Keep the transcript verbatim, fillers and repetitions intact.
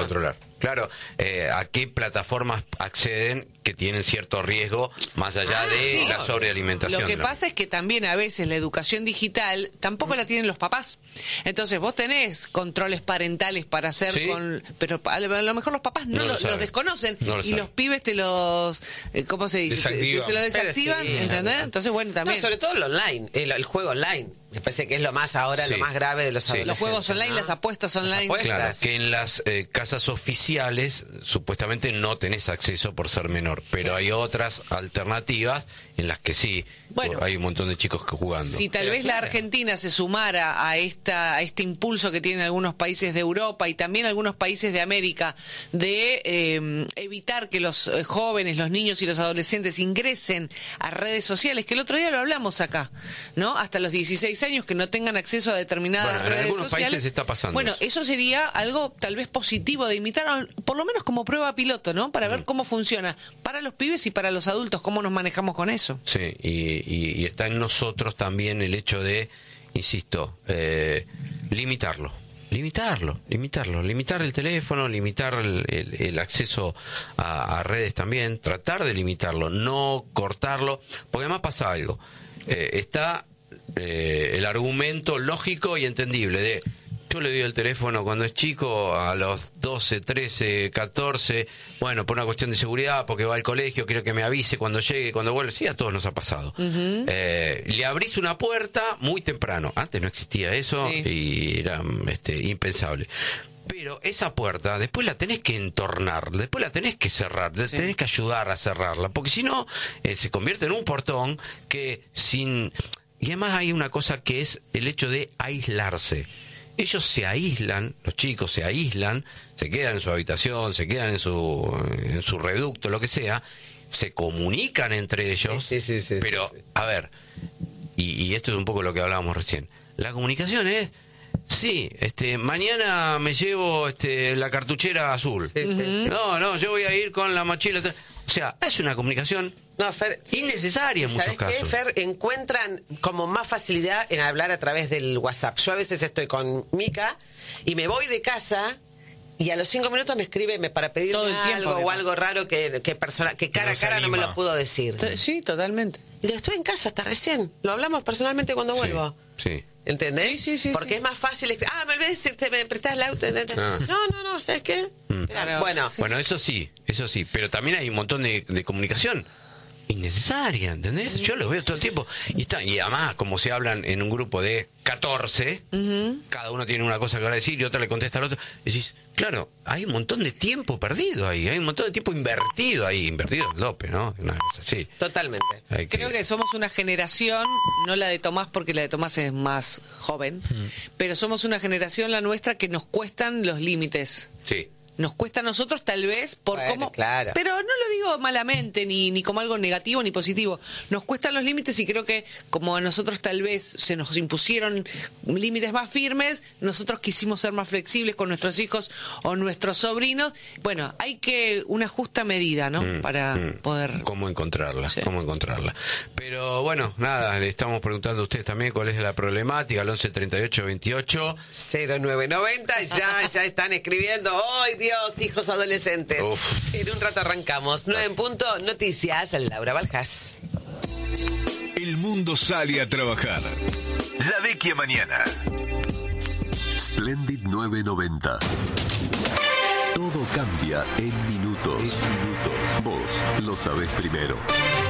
controlar. Claro, eh, ¿a qué plataformas acceden que tienen cierto riesgo más allá Ah, de sí. la sobrealimentación? Lo que ¿no? pasa es que también a veces la educación digital tampoco la tienen los papás. Entonces vos tenés controles parentales para hacer ¿Sí? con... Pero a lo a lo mejor los papás no, No lo lo- los saben. desconocen No lo y saben. los pibes te los... eh, ¿Cómo se dice? Te, Desactivan. te lo desactivan, Pero sí, ¿entendés? no. Entonces, bueno, también... No, sobre todo el online, el, el juego online. Me parece que es lo más ahora, Sí. lo más grave de los Sí. adolescentes. Los juegos online, ¿no? las apuestas Las online. apuestas. Claro, que en las eh, casas oficiales supuestamente no tenés acceso por ser menor, pero hay otras alternativas en las que sí, Bueno, hay un montón de chicos que jugando. Si tal Pero vez la claro. Argentina se sumara a esta a este impulso que tienen algunos países de Europa y también algunos países de América de eh, evitar que los eh, jóvenes, los niños y los adolescentes ingresen a redes sociales, que el otro día lo hablamos acá, ¿no? Hasta los dieciséis años que no tengan acceso a determinadas Bueno, en redes algunos sociales. países está pasando Bueno, eso. eso sería algo tal vez positivo de imitar, por lo menos como prueba piloto, ¿no? Para Mm. ver cómo funciona para los pibes y para los adultos, cómo nos manejamos con eso. Sí, y, y- y está en nosotros también el hecho de, insisto, eh, limitarlo. Limitarlo, limitarlo, limitar el teléfono, limitar el, el- el acceso a, a redes también, tratar de limitarlo, no cortarlo, porque además pasa algo. Eh, está eh, el argumento lógico y entendible de yo le doy el teléfono cuando es chico a los doce, trece, catorce, bueno, por una cuestión de seguridad, porque va al colegio, quiero que me avise cuando llegue, cuando vuelve, sí, a todos nos ha pasado. Eh, le abrís una puerta muy temprano, antes no existía eso Sí. y era este, impensable. Pero esa puerta después la tenés que entornar, después la tenés que cerrar, le Sí. tenés que ayudar a cerrarla, porque si no, eh, se convierte en un portón que sin... Y además hay una cosa que es el hecho de aislarse. Ellos se aíslan, los chicos se aíslan, se quedan en su habitación, se quedan en su, en su reducto, lo que sea, se comunican entre ellos, Sí, sí, sí, pero, sí, sí. a ver, y, y esto es un poco lo que hablábamos recién, la comunicación es, sí, este, mañana me llevo este, la cartuchera azul, Sí, sí. no, no, yo voy a ir con la mochila, o sea, es una comunicación No, Fer, sí. innecesaria en muchos ¿Sabés qué, casos. Fer? Encuentran como más facilidad en hablar a través del WhatsApp. Yo a veces estoy con Mica y me voy de casa y a los cinco minutos me escribe me- para pedirme Todo el tiempo algo me o pasa. algo raro que, que, persona, que cara no a se cara no me anima. lo pudo decir. T- Sí, totalmente. Y le estoy en casa hasta recién. Lo hablamos personalmente cuando Sí, vuelvo. sí. ¿Entendés? Sí, sí, sí, Porque sí. es más fácil escribir, ah, me olvidé decirte, me prestás el auto. Ah. No, no, no, ¿sabes qué? Esperá. Claro. Bueno, Sí. Bueno, eso sí, eso sí, pero también hay un montón de, de comunicación innecesaria, ¿entendés? Yo lo veo todo el tiempo. Y está, y además, como se hablan en un grupo de catorce, cada uno tiene una cosa que va a decir y otra le contesta al otro, decís, claro, hay un montón de tiempo perdido ahí, hay un montón de tiempo invertido ahí, invertido en López, ¿no? Una cosa así. totalmente. Hay Creo que somos una generación, no la de Tomás porque la de Tomás es más joven, pero somos una generación, la nuestra, que nos cuestan los límites. Sí. Nos cuesta a nosotros tal vez por Bueno, cómo... claro. Pero no lo digo malamente, ni, ni como algo negativo ni positivo. Nos cuestan los límites y creo que como a nosotros tal vez se nos impusieron límites más firmes, nosotros quisimos ser más flexibles con nuestros hijos o nuestros sobrinos. Bueno, hay que una justa medida, ¿no? Mm, Para mm. poder... Cómo encontrarla, Sí. cómo encontrarla. Pero bueno, nada, le estamos preguntando a ustedes también cuál es la problemática, al once treinta y ocho veintiocho. cero nueve noventa, ya, ya están escribiendo. ¡Ay, Dios, hijos adolescentes! Uf. En un rato arrancamos. nueve en punto, noticias, Laura Baljas. El mundo sale a trabajar. La vecchia mañana. Splendid nueve noventa. Todo cambia en minutos. Minutos. Vos lo sabés primero.